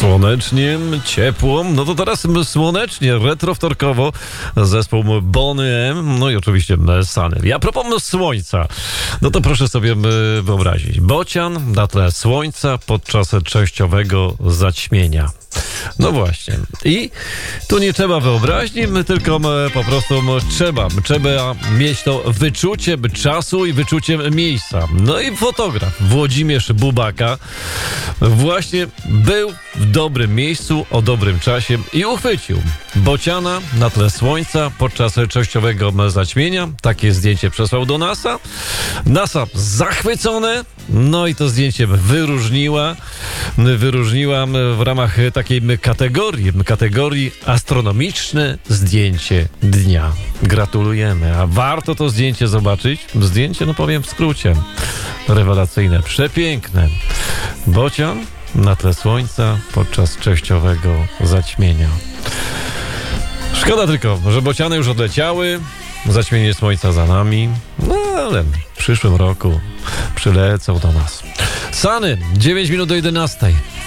Słonecznie, ciepło, no to teraz słonecznie, retrowtorkowo, zespół Boney M, no i oczywiście Sunny. I a propos słońca, no to proszę sobie wyobrazić, bocian na tle słońca podczas częściowego zaćmienia. No właśnie. I tu nie trzeba wyobraźni, tylko po prostu trzeba mieć to wyczucie czasu i wyczucie miejsca. No i fotograf Włodzimierz Bubaka właśnie był w dobrym miejscu o dobrym czasie i uchwycił bociana na tle słońca podczas częściowego zaćmienia. Takie zdjęcie przesłał do NASA. NASA zachwycone, no i to zdjęcie wyróżniła w ramach takiej kategorii astronomiczne zdjęcie dnia. Gratulujemy, a warto to zdjęcie zobaczyć. Zdjęcie, no powiem w skrócie, rewelacyjne, przepiękne. Bocian na tle słońca podczas częściowego zaćmienia. Szkoda tylko, że bociany już odleciały, zaćmienie słońca za nami, no ale w przyszłym roku przylecą do nas. Sunny, 9 minut do 11.